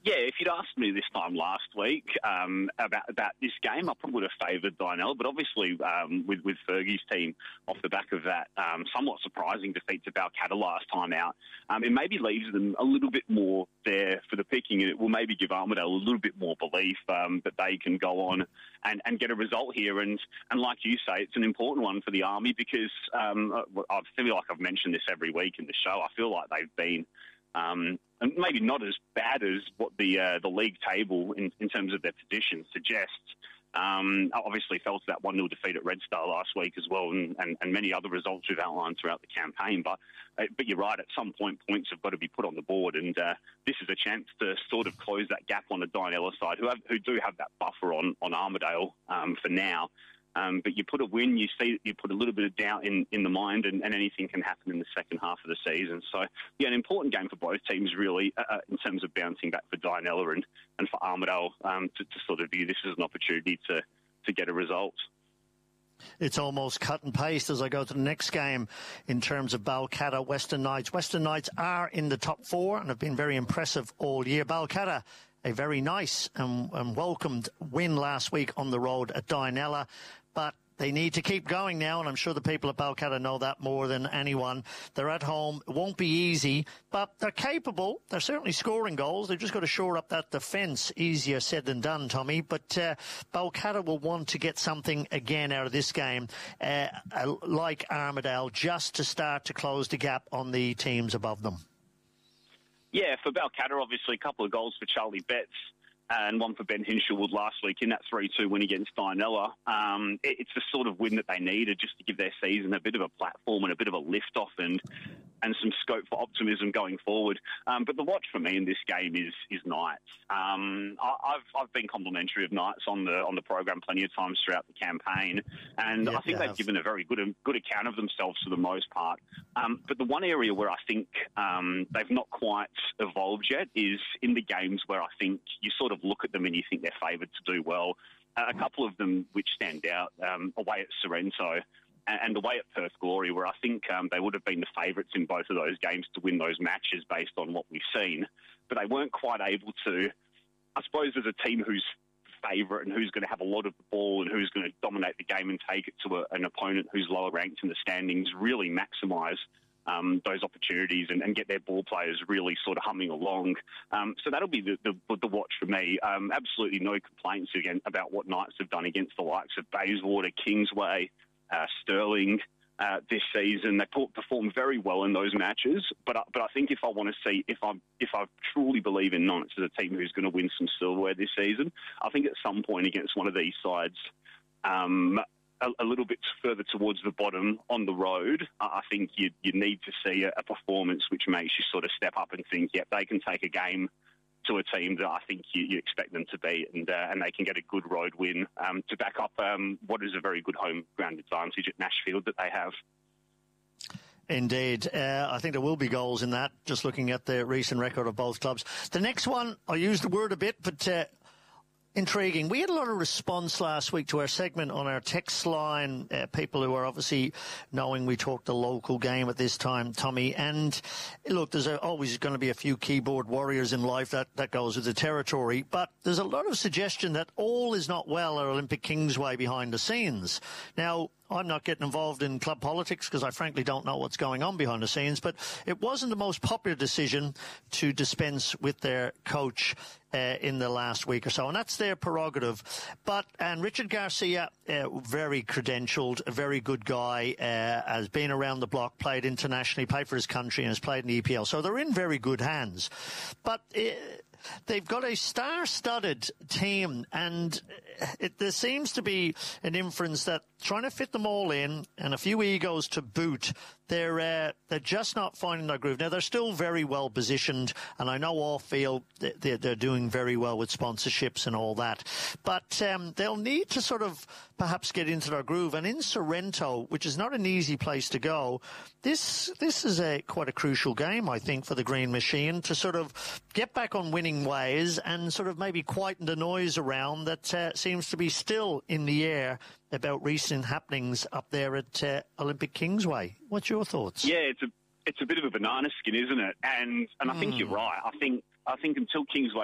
Yeah, if you'd asked me this time last week about this game, I probably would have favoured Dianella. But obviously, with Fergie's team off the back of that somewhat surprising defeat to Balcatta last time out, it maybe leaves them a little bit more there for the picking, and it will maybe give Armidale a little bit more belief that they can go on and get a result here. And like you say, it's an important one for the Army because I feel like I've mentioned this every week in the show. I feel like they've been... and maybe not as bad as what the league table in terms of their position suggests. Obviously fell to that 1-0 defeat at Red Star last week as well, and many other results we've outlined throughout the campaign. But you're right, at some point points have got to be put on the board, and this is a chance to sort of close that gap on the Dianella side, who do have that buffer on Armidale for now. But you put a win, you put a little bit of doubt in the mind, and anything can happen in the second half of the season. So, yeah, an important game for both teams, really, in terms of bouncing back for Dianella and for Armidale to sort of view this as an opportunity to get a result. It's almost cut and paste as I go to the next game in terms of Balcatta, Western Knights. Western Knights are in the top 4 and have been very impressive all year. Balcatta, a very nice and welcomed win last week on the road at Dianella, but they need to keep going now, and I'm sure the people at Balcatta know that more than anyone. They're at home. It won't be easy, but they're capable. They're certainly scoring goals. They've just got to shore up that defence. Easier said than done, Tommy. But Balcatta will want to get something again out of this game, like Armidale, just to start to close the gap on the teams above them. Yeah, for Balcatta, obviously, a couple of goals for Charlie Betts and one for Ben Hinshelwood last week in that 3-2 win against Dianella. It's the sort of win that they needed just to give their season a bit of a platform and a bit of a lift-off and some scope for optimism going forward. But the watch for me in this game is Knights. I've been complimentary of Knights on the program plenty of times throughout the campaign, and I think they've given a very good account of themselves for the most part. But the one area where I think they've not quite evolved yet is in the games where I think you sort of look at them and you think they're favoured to do well. A couple of them which stand out, away at Sorrento and away at Perth Glory, where I think they would have been the favourites in both of those games to win those matches based on what we've seen. But they weren't quite able to, I suppose, as a team who's favourite and who's going to have a lot of the ball and who's going to dominate the game and take it to an opponent who's lower ranked in the standings, really maximise those opportunities and get their ball players really sort of humming along. So that'll be the watch for me. Absolutely no complaints again about what Knights have done against the likes of Bayswater, Kingsway, Stirling this season. They performed very well in those matches, but I think if I want to see if I truly believe in Knights as a team who's going to win some silverware this season, I think at some point against one of these sides, a little bit further towards the bottom on the road, I think you need to see a performance which makes you sort of step up and think, yep, they can take a game to a team that I think you expect them to beat, and they can get a good road win to back up what is a very good home ground advantage at Nashfield that they have. Indeed. I think there will be goals in that, just looking at the recent record of both clubs. The next one, I'll use the word a bit, but intriguing. We had a lot of response last week to our segment on our text line, people who are obviously knowing we talked the local game at this time, Tommy. And look, there's always going to be a few keyboard warriors in life that goes with the territory. But there's a lot of suggestion that all is not well at Olympic Kingsway behind the scenes. Now, I'm not getting involved in club politics because I frankly don't know what's going on behind the scenes, but it wasn't the most popular decision to dispense with their coach in the last week or so, and that's their prerogative. And Richard Garcia, very credentialed, a very good guy, has been around the block, played internationally, played for his country, and has played in the EPL. So they're in very good hands. But they've got a star-studded team, and there seems to be an inference that trying to fit them all in, and a few egos to boot, they're just not finding their groove. Now, they're still very well positioned, and I know off-field they're doing very well with sponsorships and all that. But they'll need to sort of perhaps get into their groove. And in Sorrento, which is not an easy place to go, this is quite a crucial game, I think, for the Green Machine to sort of get back on winning ways and sort of maybe quieten the noise around that seems to be still in the air about recent happenings up there at Olympic Kingsway. What's your thoughts? Yeah, it's a bit of a banana skin, isn't it? And I think you're right. I think until Kingsway